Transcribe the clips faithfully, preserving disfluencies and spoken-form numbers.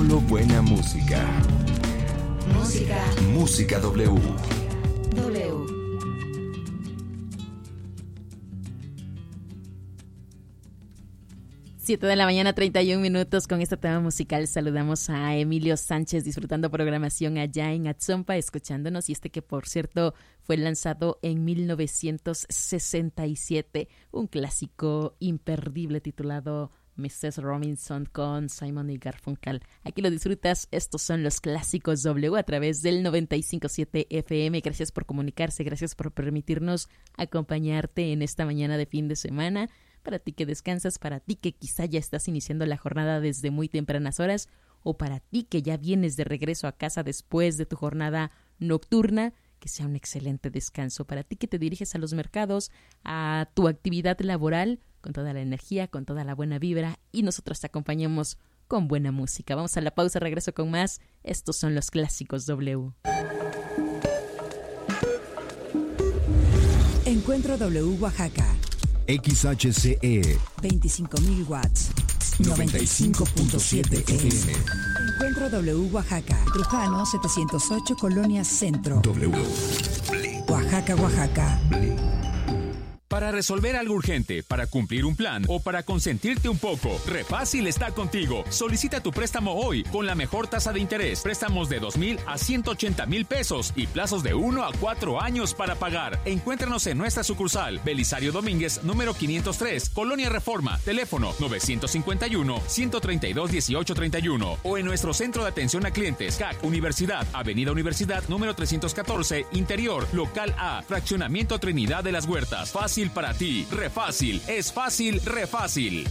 Solo buena música. Música. Música W. W. siete de la mañana, treinta y un minutos. Con este tema musical saludamos a Emilio Sánchez, disfrutando programación allá en Atzompa, escuchándonos. Y este que, por cierto, fue lanzado en mil novecientos sesenta y siete. Un clásico imperdible titulado missus Robinson con Simon y Garfunkel. Aquí lo disfrutas. Estos son los clásicos W a través del noventa y cinco punto siete F M. Gracias por comunicarse, gracias por permitirnos acompañarte en esta mañana de fin de semana. Para ti que descansas, para ti que quizá ya estás iniciando la jornada desde muy tempranas horas, o para ti que ya vienes de regreso a casa después de tu jornada nocturna, que sea un excelente descanso. Para ti que te diriges a los mercados, a tu actividad laboral, con toda la energía, con toda la buena vibra, y nosotros te acompañamos con buena música. Vamos a la pausa, regreso con más. Estos son los clásicos W. Encuentro W Oaxaca. X H C E veinticinco mil watts. noventa y cinco punto siete F M. Encuentro W Oaxaca. Trujano setecientos ocho, Colonia Centro. W. Oaxaca, Oaxaca. Para resolver algo urgente, para cumplir un plan o para consentirte un poco, Refácil está contigo. Solicita tu préstamo hoy con la mejor tasa de interés. Préstamos de dos mil a ciento ochenta mil pesos y plazos de uno a cuatro años para pagar. Encuéntranos en nuestra sucursal Belisario Domínguez, número quinientos tres, Colonia Reforma. Teléfono nueve cinco uno, uno tres dos, uno ocho tres uno o en nuestro centro de atención a clientes C A C Universidad, Avenida Universidad, número trescientos catorce, Interior, Local A, Fraccionamiento Trinidad de las Huertas. Fácil para ti. Refácil. Es fácil, Refácil.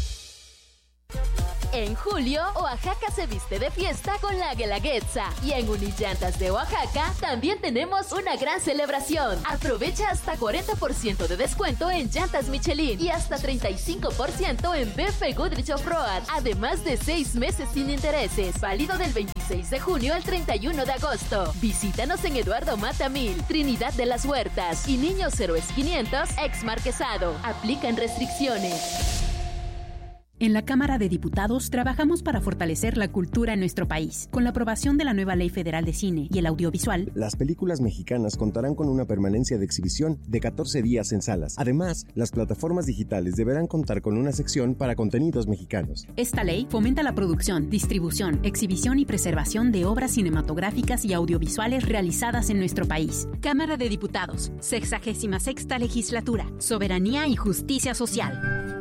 En julio, Oaxaca se viste de fiesta con la Guelaguetza. Y en Unillantas de Oaxaca también tenemos una gran celebración. Aprovecha hasta cuarenta por ciento de descuento en llantas Michelin y hasta treinta y cinco por ciento en B F Goodrich Off-Road. Además de seis meses sin intereses. Válido del veintiséis de junio al treinta y uno de agosto. Visítanos en Eduardo Mata mil, Trinidad de las Huertas y Niños Héroes quinientos, ex Marquesado. Aplican restricciones. En la Cámara de Diputados trabajamos para fortalecer la cultura en nuestro país. Con la aprobación de la nueva Ley Federal de Cine y el Audiovisual, las películas mexicanas contarán con una permanencia de exhibición de catorce días en salas. Además, las plataformas digitales deberán contar con una sección para contenidos mexicanos. Esta ley fomenta la producción, distribución, exhibición y preservación de obras cinematográficas y audiovisuales realizadas en nuestro país. Cámara de Diputados, sexagésima sexta Legislatura, Soberanía y Justicia Social.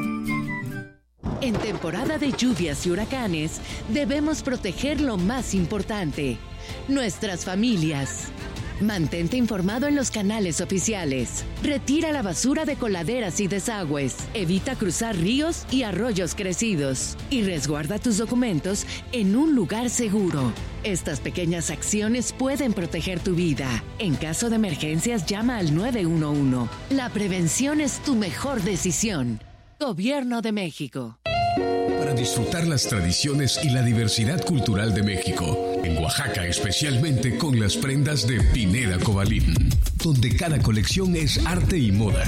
En temporada de lluvias y huracanes, debemos proteger lo más importante, nuestras familias. Mantente informado en los canales oficiales. Retira la basura de coladeras y desagües. Evita cruzar ríos y arroyos crecidos. Y resguarda tus documentos en un lugar seguro. Estas pequeñas acciones pueden proteger tu vida. En caso de emergencias, llama al nueve uno uno. La prevención es tu mejor decisión. Gobierno de México. Para disfrutar las tradiciones y la diversidad cultural de México, en Oaxaca especialmente con las prendas de Pineda Cobalín, donde cada colección es arte y moda.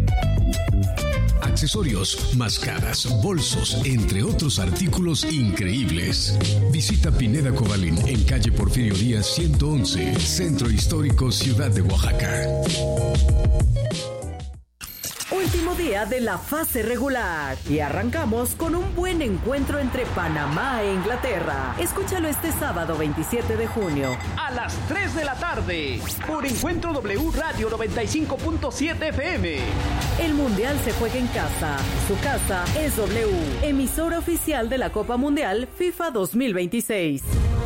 Accesorios, máscaras, bolsos, entre otros artículos increíbles. Visita Pineda Cobalín en calle Porfirio Díaz ciento once, Centro Histórico, Ciudad de Oaxaca. Último día de la fase regular y arrancamos con un buen encuentro entre Panamá e Inglaterra. Escúchalo este sábado veintisiete de junio a las tres de la tarde por Encuentro W Radio noventa y cinco punto siete F M. El Mundial se juega en casa. Su casa es W, emisora oficial de la Copa Mundial FIFA dos mil veintiséis.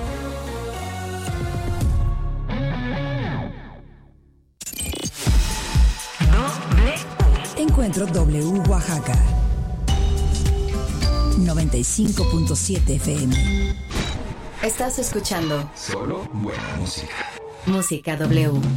Encuentro W Oaxaca noventa y cinco punto siete F M. Estás escuchando Solo buena música. Música W.